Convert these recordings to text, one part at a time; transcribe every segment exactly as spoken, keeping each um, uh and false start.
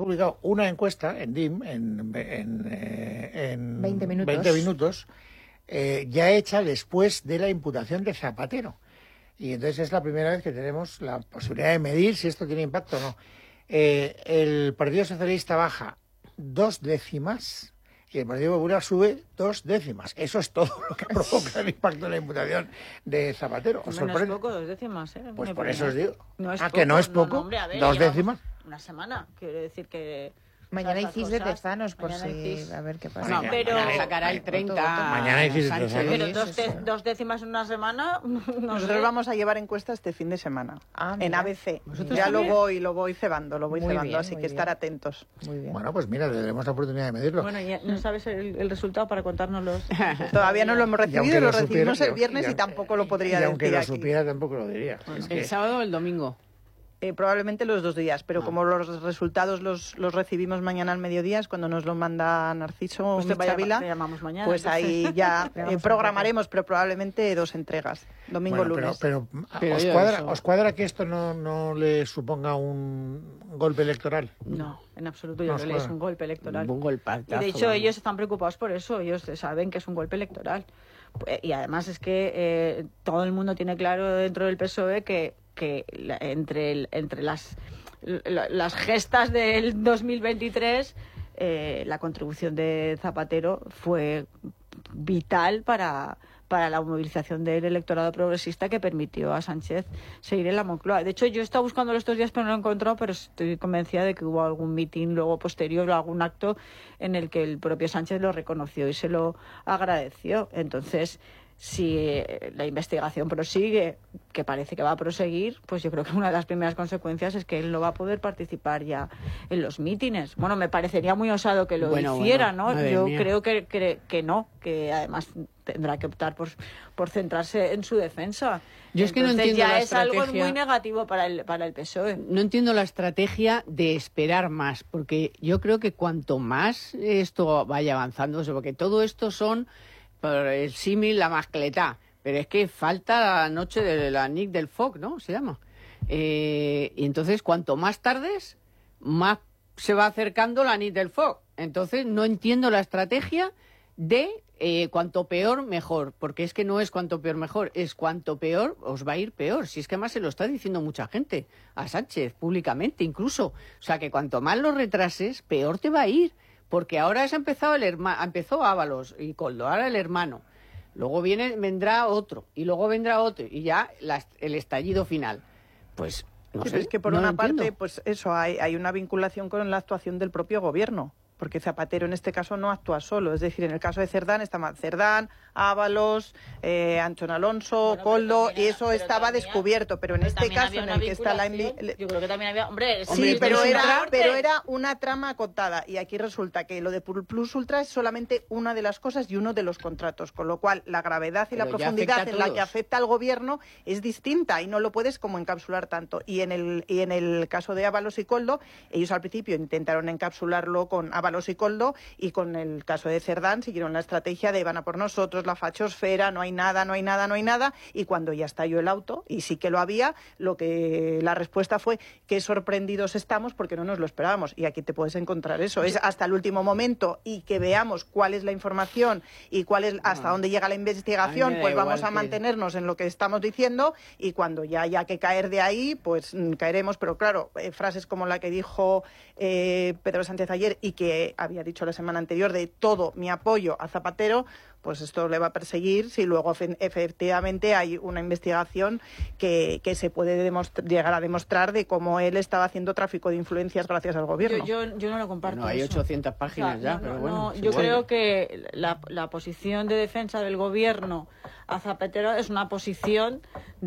publicado una encuesta en D I M, en, en, eh, en veinte minutos, veinte minutos eh, ya hecha después de la imputación de Zapatero. Y entonces es la primera vez que tenemos la posibilidad de medir si esto tiene impacto o no. Eh, el Partido Socialista baja dos décimas y el Partido Popular sube dos décimas. Eso es todo lo que provoca el impacto de la imputación de Zapatero. ¿Os no sorprende? es poco, dos décimas, ¿eh? Pues Me por parece. eso os digo. No es ¿Ah, poco, que no es poco? No, no, hombre, a ver, ¿Dos décimas? Una semana, quiero decir que... Mañana hay esas CIS de cosas, Tezanos por mañana hay si... CIS. A ver qué pasa. No, Mañana- pero... mañana- Sacará el treinta. Mañana hay CIS de Sánchez. Tezanos. Pero dos, Sí, sí. te- dos décimas en una semana, no Nosotros sé. vamos a llevar encuesta este fin de semana Ah, en mira. A B C. ¿Vosotros Ya lo también? voy, lo voy cebando, lo voy Muy cebando, bien, así muy que bien. estar atentos. Muy bien. Bueno, pues mira, tendremos la oportunidad de medirlo. Bueno, ya no sabes el, el resultado para contárnoslo. Todavía no lo hemos Y aunque recibido, lo lo recibimos supiera- el viernes y- y tampoco lo podría y aunque decir lo aquí. supiera tampoco lo diría. Es que- ¿El sábado o el domingo? Eh, probablemente los dos días, pero Ah. como los resultados los, los recibimos mañana al mediodía, es cuando nos lo manda Narciso Pues te vaya- Michavila, te llamamos mañana, pues entonces. ahí ya Le vamos eh, a programaremos, pero probablemente dos entregas, domingo, Bueno, pero, lunes. pero, Pero ¿os, yo cuadra, eso- ¿os cuadra que esto no, no le suponga un golpe electoral? No, en absoluto. No Yo os creo que es cuadra. un golpe electoral. Un golpetazo, Y de hecho vamos. ellos están preocupados por eso. Ellos saben que es un golpe electoral. Pues, y además es que eh, todo el mundo tiene claro dentro del P S O E que, que la- entre, el- entre las, la- las gestas del dos mil veintitrés eh, la contribución de Zapatero fue vital para, para la movilización del electorado progresista que permitió a Sánchez seguir en la Moncloa. De hecho, yo he estado buscándolo estos días, pero no lo he encontrado, pero estoy convencida de que hubo algún mitin luego posterior o algún acto en el que el propio Sánchez lo reconoció y se lo agradeció. Entonces, si eh, la investigación prosigue, que parece que va a proseguir, pues yo creo que una de las primeras consecuencias es que él no va a poder participar ya en los mítines. Bueno, me parecería muy osado que lo Bueno, hiciera, bueno, ¿no? madre Yo mía. creo que, que, que no, que además tendrá que optar por, por centrarse en su defensa. Yo es que no Entonces, entiendo ya la es algo estrategia. muy negativo para el, para el P S O E. No entiendo la estrategia de esperar más, porque yo creo que cuanto más esto vaya avanzando, o sea, porque todo esto son, por el símil, la mascletá, pero es que falta la noche de la Nick del Foc, ¿no? Se llama. Eh, y entonces, cuanto más tardes, más se va acercando la Nick del Foc. Entonces, no entiendo la estrategia de eh, cuanto peor, mejor, porque es que no es cuanto peor, mejor, es cuanto peor, os va a ir peor. Si es que además se lo está diciendo mucha gente, a Sánchez, públicamente incluso. O sea, que cuanto más lo retrases, peor te va a ir, porque ahora se ha empezado el hermano, empezó Ábalos y Koldo, ahora el hermano. Luego viene, vendrá otro, y luego vendrá otro, y ya la- el estallido final. Pues, no Sí, sé, pero es que por no lo una parte, entiendo. pues eso, hay, hay una vinculación con la actuación del propio gobierno, porque Zapatero en este caso no actúa solo. Es decir, en el caso de Cerdán está mal Cerdán, Ábalos, eh, Anchón Alonso, Bueno, pero Koldo, también- y eso pero estaba también- descubierto. Pero en pero este también caso había en una el que está la... vinculación, envi- yo creo que también había... Hombre, Sí, Hombre, pero Plus era, Ultra- pero era una trama acotada y aquí resulta que lo de Plus Ultra es solamente una de las cosas y uno de los contratos, con lo cual la gravedad y la Pero ya profundidad afecta a en la que todos. afecta al gobierno es distinta y no lo puedes como encapsular tanto. Y en el y en el caso de Ábalos y Koldo, ellos al principio intentaron encapsularlo con Ábalos y Koldo y con el caso de Cerdán siguieron la estrategia de van a por nosotros, la fachosfera, no hay nada, no hay nada, no hay nada, y cuando ya estalló el auto, y sí que lo había, lo que la respuesta fue qué sorprendidos estamos porque no nos lo esperábamos. Y aquí te puedes encontrar eso, es hasta el último momento y que veamos cuál es la información y cuál es hasta dónde llega la A mí investigación, me da pues igual vamos a que- mantenernos en lo que estamos diciendo y cuando ya haya que caer de ahí, pues mm, caeremos. Pero claro, eh, frases como la que dijo eh, Pedro Sánchez ayer y que había dicho la semana anterior de todo mi apoyo a Zapatero, pues esto le va a perseguir si luego efe- efectivamente hay una investigación que, que se puede demostr- llegar a demostrar de cómo él estaba haciendo tráfico de influencias gracias al gobierno. Yo, yo, yo no lo comparto. Bueno, hay eso. ochocientas páginas O sea, ya, no, pero no, bueno. no, es yo igual. creo que la, la posición de defensa del gobierno a Zapatero es una posición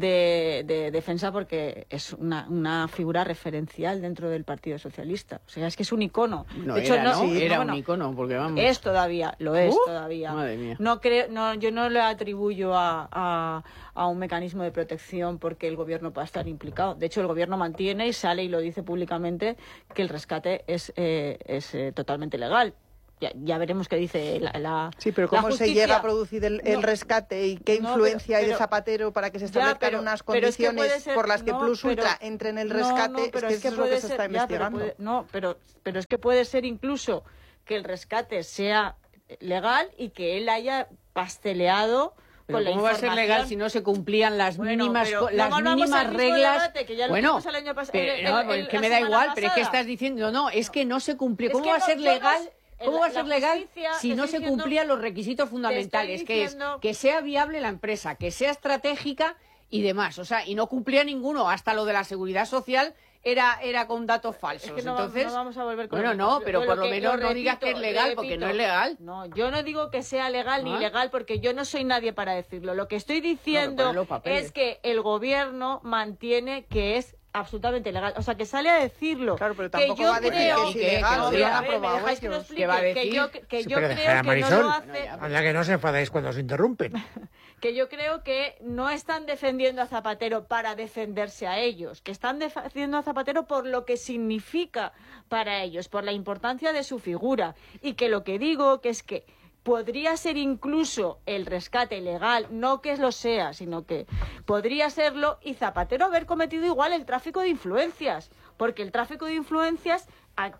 de, de defensa porque es una, una figura referencial dentro del Partido Socialista. O sea, es que es un icono. No, de hecho, era, no, ¿no? sí, Era no, bueno, un icono, porque vamos... es todavía, lo es Uh, todavía. madre mía. No creo, no, yo no le atribuyo a, a, a un mecanismo de protección porque el gobierno pueda estar implicado. De hecho, el gobierno mantiene y sale y lo dice públicamente que el rescate es, eh, es eh, totalmente legal. ya, ya veremos qué dice la, la Sí, pero ¿cómo la se llega a producir el, el no, rescate y qué no, influencia pero, hay de pero, Zapatero para que se establezcan ya, pero, unas pero es que condiciones ser, por las que no, Plus pero, Ultra entre en el rescate? No, no, pero es que, es que eso es lo que puede se ser, está ya, investigando. pero puede, no, pero, pero es que puede ser incluso que el rescate sea legal y que él haya pasteleado. Pero con ¿cómo la va a ser legal si no se cumplían las bueno, mínimas pero las no mínimas reglas? Debate, que ya lo bueno, el año pas- pero, el, no, el, el, es que la me da igual, pasada. pero es que estás diciendo, no, es que no se cumplió. ¿Cómo es que va a no, ser legal? No, ¿Cómo va a ser legal justicia, si no se diciendo, cumplían los requisitos fundamentales? Que es que sea viable la empresa, que sea estratégica y demás. O sea, y no cumplía ninguno, hasta lo de la seguridad social era era con datos falsos. Es que no, Entonces, no vamos a volver con bueno, el, no, pero lo por lo que, menos lo no repito, digas que es legal, repito, porque no es legal. No, yo no digo que sea legal ni ¿Ah? ilegal, porque yo no soy nadie para decirlo. Lo que estoy diciendo no, es que el gobierno mantiene que es absolutamente legal. O sea, que sale a decirlo. Claro, pero que tampoco yo va a decir creo, que es ilegal, no, si lo han a ver, aprobado ¿me dejáis que lo ellos? explique? ¿Qué va a Que decir? yo, que Sí, yo pero creo dejar a que Marisol. no lo hace... Anda que no se enfadáis cuando os interrumpen. que yo creo que no están defendiendo a Zapatero para defenderse a ellos, que están defendiendo a Zapatero por lo que significa para ellos, por la importancia de su figura, y que lo que digo que es que podría ser incluso el rescate legal, no que lo sea, sino que podría serlo, y Zapatero haber cometido igual el tráfico de influencias, porque el tráfico de influencias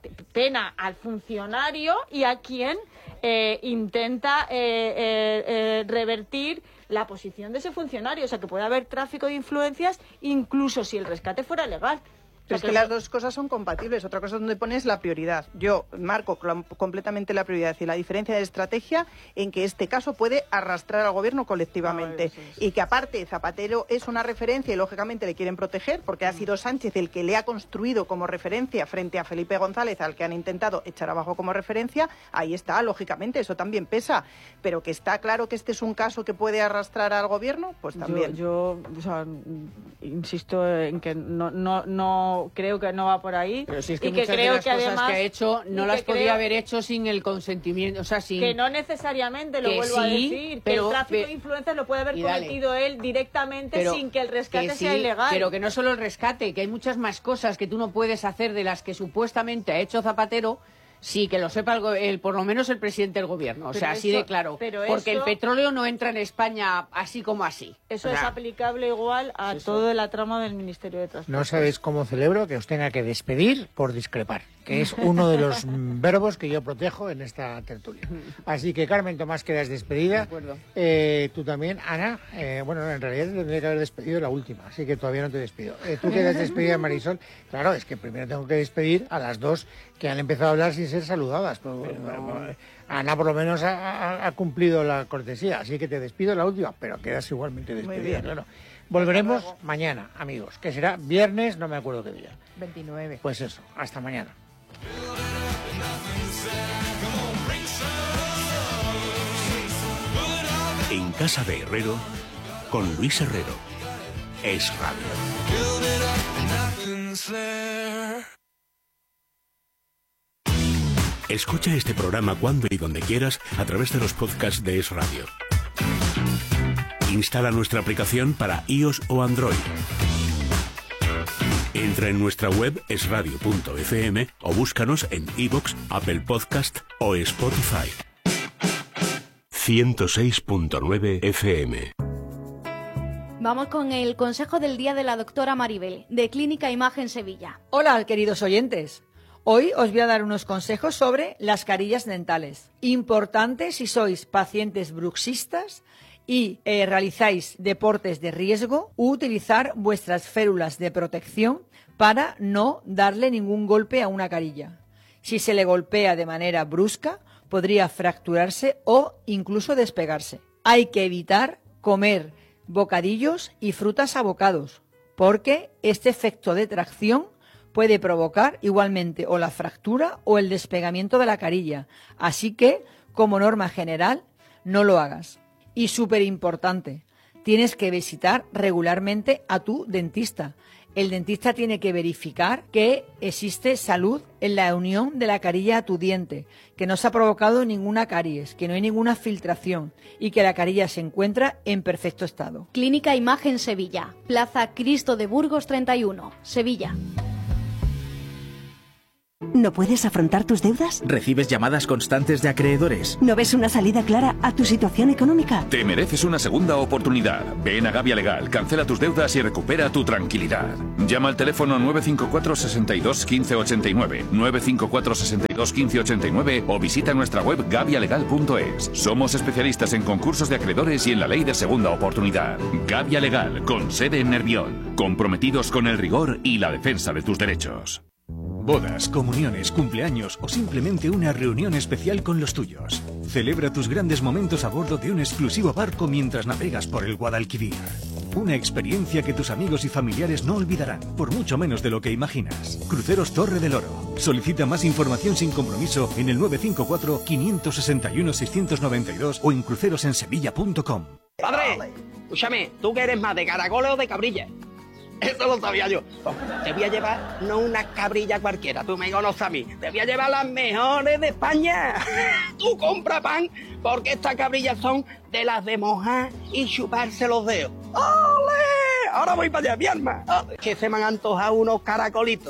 pena al funcionario y a quien eh, intenta eh, eh, eh, revertir la posición de ese funcionario. O sea, que puede haber tráfico de influencias incluso si el rescate fuera legal. Pero es que las dos cosas son compatibles. Otra cosa donde pones la prioridad. Yo marco completamente la prioridad y la diferencia de estrategia en que este caso puede arrastrar al gobierno colectivamente. No, y que aparte Zapatero es una referencia y lógicamente le quieren proteger porque ha sido Sánchez el que le ha construido como referencia frente a Felipe González, al que han intentado echar abajo como referencia. Ahí está, lógicamente, eso también pesa. Pero que está claro que este es un caso que puede arrastrar al gobierno, pues también. Yo, yo o sea, insisto en que no... no, no creo que no va por ahí. Pero si es que y muchas que creo de las que cosas además, que ha hecho no las podía creo, haber hecho sin el consentimiento, o sea, sin... Que no necesariamente, lo vuelvo sí, a decir, pero, que el tráfico pero, de influencias lo puede haber cometido dale. él directamente pero, sin que el rescate que sí, sea ilegal. Pero que no solo el rescate, que hay muchas más cosas que tú no puedes hacer de las que supuestamente ha hecho Zapatero. Sí, que lo sepa el, el, por lo menos el presidente del gobierno, o pero sea, así eso, de claro, pero porque eso, el petróleo no entra en España así como así. Eso o sea, es aplicable igual a eso. toda la trama del Ministerio de Transportes. No sabéis cómo celebro que os tenga que despedir por discrepar, que es uno de los verbos que yo protejo en esta tertulia. Así que, Carmen Tomás, quedas despedida. De acuerdo. Eh, tú también, Ana. Eh, bueno, en realidad te tendría que haber despedido la última, así que todavía no te despido. Eh, tú quedas despedida, Marisol. Claro, es que primero tengo que despedir a las dos que han empezado a hablar sin ser saludadas. Pero, no. Ana por lo menos ha, ha, ha cumplido la cortesía, así que te despido la última, pero quedas igualmente despedida, claro. Volveremos mañana, amigos, que será viernes, no me acuerdo qué día. veintinueve. Pues eso, hasta mañana. En casa de Herrero, con Luis Herrero. Es Radio. Escucha este programa cuando y donde quieras a través de los podcasts de Es Radio. Instala nuestra aplicación para iOS o Android. Entra en nuestra web es radio punto efe eme o búscanos en iVoox, Apple Podcast o Spotify. ciento seis punto nueve efe eme. Vamos con el consejo del día de la doctora Maribel, de Clínica Imagen Sevilla. Hola, queridos oyentes. Hoy os voy a dar unos consejos sobre las carillas dentales. Importante si sois pacientes bruxistas y eh, realizáis deportes de riesgo, utilizar vuestras férulas de protección para no darle ningún golpe a una carilla. Si se le golpea de manera brusca, podría fracturarse o incluso despegarse. Hay que evitar comer bocadillos y frutas a bocados, porque este efecto de tracción puede provocar igualmente o la fractura o el despegamiento de la carilla. Así que, como norma general, no lo hagas. Y súper importante, tienes que visitar regularmente a tu dentista. El dentista tiene que verificar que existe salud en la unión de la carilla a tu diente, que no se ha provocado ninguna caries, que no hay ninguna filtración y que la carilla se encuentra en perfecto estado. Clínica Imagen Sevilla, Plaza Cristo de Burgos treinta y uno, Sevilla. ¿No puedes afrontar tus deudas? ¿Recibes llamadas constantes de acreedores? ¿No ves una salida clara a tu situación económica? Te mereces una segunda oportunidad. Ven a Gavia Legal, cancela tus deudas y recupera tu tranquilidad. Llama al teléfono nueve cinco cuatro, seis dos, uno cinco ocho nueve, nueve cinco cuatro, seis dos, uno cinco ocho nueve o visita nuestra web gavia legal punto es. Somos especialistas en concursos de acreedores y en la ley de segunda oportunidad. Gavia Legal, con sede en Nervión. Comprometidos con el rigor y la defensa de tus derechos. Bodas, comuniones, cumpleaños o simplemente una reunión especial con los tuyos. Celebra tus grandes momentos a bordo de un exclusivo barco mientras navegas por el Guadalquivir. Una experiencia que tus amigos y familiares no olvidarán, por mucho menos de lo que imaginas. Cruceros Torre del Oro. Solicita más información sin compromiso en el nueve cinco cuatro, cinco seis uno, seis nueve dos o en crucerosensevilla punto com. Padre, escúchame, ¿tú qué eres más, de caracoles o de cabrilla? Eso lo sabía yo. Te voy a llevar no una cabrilla cualquiera, tú me conoces a mí. Te voy a llevar las mejores de España. Tú compra pan, porque estas cabrillas son de las de mojar y chuparse los dedos. ¡Ole! Ahora voy para allá, mi alma. Que se me han antojado unos caracolitos.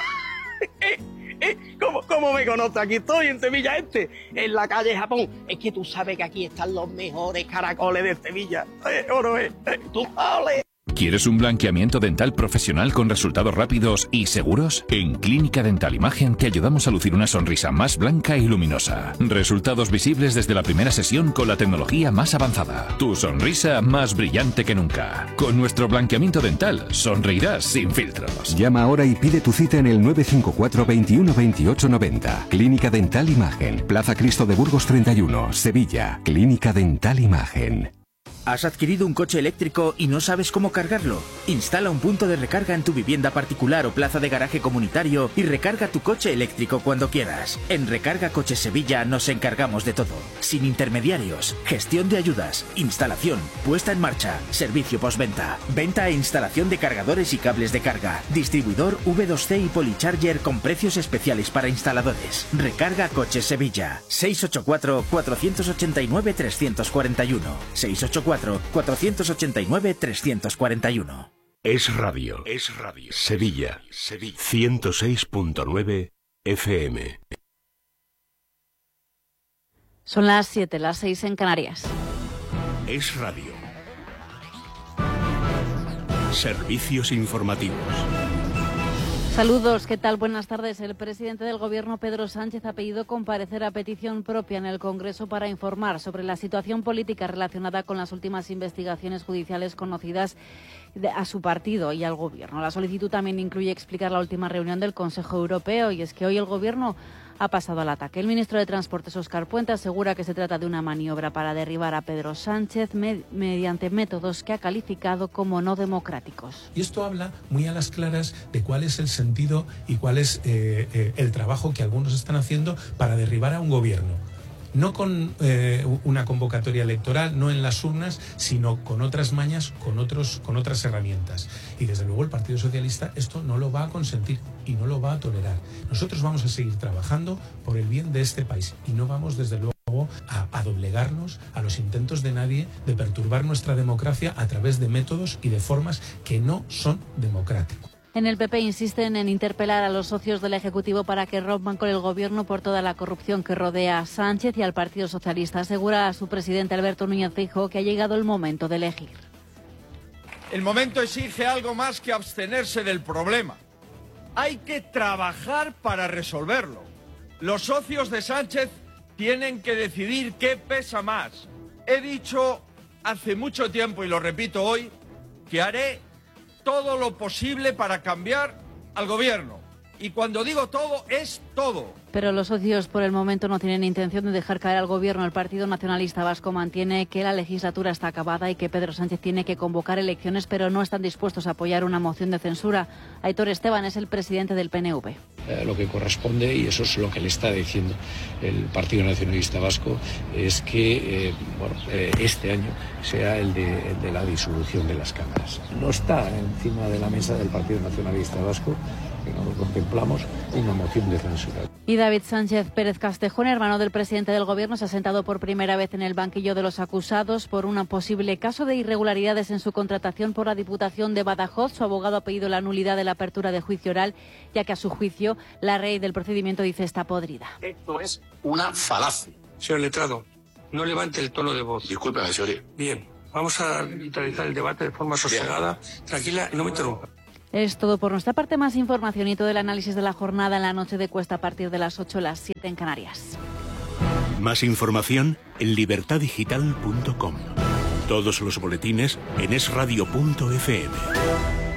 ¿Eh? ¿Eh? ¿Cómo, ¿Cómo me conoces? Aquí estoy, en Sevilla Este, en la calle Japón. Es que tú sabes que aquí están los mejores caracoles de Sevilla. ¿Eh? ¿O no es? ¿Eh? ¿Tú? ¡Ole! ¿Quieres un blanqueamiento dental profesional con resultados rápidos y seguros? En Clínica Dental Imagen te ayudamos a lucir una sonrisa más blanca y luminosa. Resultados visibles desde la primera sesión con la tecnología más avanzada. Tu sonrisa más brillante que nunca. Con nuestro blanqueamiento dental sonreirás sin filtros. Llama ahora y pide tu cita en el nueve cinco cuatro, veintiuno, veintiocho, noventa. Clínica Dental Imagen. Plaza Cristo de Burgos treinta y uno, Sevilla. Clínica Dental Imagen. ¿Has adquirido un coche eléctrico y no sabes cómo cargarlo? Instala un punto de recarga en tu vivienda particular o plaza de garaje comunitario y recarga tu coche eléctrico cuando quieras. En Recarga Coches Sevilla nos encargamos de todo. Sin intermediarios, gestión de ayudas, instalación, puesta en marcha, servicio postventa, venta e instalación de cargadores y cables de carga, distribuidor V dos C y Polycharger con precios especiales para instaladores. Recarga Coches Sevilla. seis ocho cuatro, cuatro ocho nueve, tres cuatro uno. seis ocho cuatro, cuatro ocho nueve, tres cuatro uno. Es Radio. Es Radio. Sevilla. Sevilla. ciento seis punto nueve F M. Son las siete, las seis en Canarias. Es Radio. Servicios informativos. Saludos, ¿qué tal? Buenas tardes. El presidente del Gobierno, Pedro Sánchez, ha pedido comparecer a petición propia en el Congreso para informar sobre la situación política relacionada con las últimas investigaciones judiciales conocidas a su partido y al Gobierno. La solicitud también incluye explicar la última reunión del Consejo Europeo, y es que hoy el Gobierno ha pasado al ataque. El ministro de Transportes, Óscar Puente, asegura que se trata de una maniobra para derribar a Pedro Sánchez med- mediante métodos que ha calificado como no democráticos. Y esto habla muy a las claras de cuál es el sentido y cuál es eh, eh, el trabajo que algunos están haciendo para derribar a un gobierno. No con eh, una convocatoria electoral, no en las urnas, sino con otras mañas, con otros, con otras herramientas. Y desde luego el Partido Socialista esto no lo va a consentir y no lo va a tolerar. Nosotros vamos a seguir trabajando por el bien de este país y no vamos desde luego a, a doblegarnos a los intentos de nadie de perturbar nuestra democracia a través de métodos y de formas que no son democráticos. En el P P insisten en interpelar a los socios del Ejecutivo para que rompan con el Gobierno por toda la corrupción que rodea a Sánchez y al Partido Socialista. Asegura a su presidente Alberto Núñez Feijóo que ha llegado el momento de elegir. El momento exige algo más que abstenerse del problema. Hay que trabajar para resolverlo. Los socios de Sánchez tienen que decidir qué pesa más. He dicho hace mucho tiempo, y lo repito hoy, que haré todo lo posible para cambiar al gobierno. Y cuando digo todo, es todo. Pero los socios por el momento no tienen intención de dejar caer al Gobierno. El Partido Nacionalista Vasco mantiene que la legislatura está acabada y que Pedro Sánchez tiene que convocar elecciones, pero no están dispuestos a apoyar una moción de censura. Aitor Esteban es el presidente del P N V. Eh, lo que corresponde, y eso es lo que le está diciendo el Partido Nacionalista Vasco, es que eh, bueno, eh, este año sea el de, el de la disolución de las cámaras. No está encima de la mesa del Partido Nacionalista Vasco no contemplamos una moción de censura. Y David Sánchez Pérez Castejón, hermano del presidente del Gobierno, se ha sentado por primera vez en el banquillo de los acusados por un posible caso de irregularidades en su contratación por la Diputación de Badajoz. Su abogado ha pedido la nulidad de la apertura de juicio oral, ya que a su juicio la ley del procedimiento dice está podrida. Esto es una falacia. Señor letrado, no levante el tono de voz. Discúlpeme, señor. Bien, vamos a realizar el debate de forma sosegada, tranquila y no me interrumpa. Es todo por nuestra parte. Más información y todo el análisis de la jornada en la noche de Cuesta a partir de las ocho, las siete en Canarias. Más información en libertad digital punto com. Todos los boletines en es radio punto efe eme.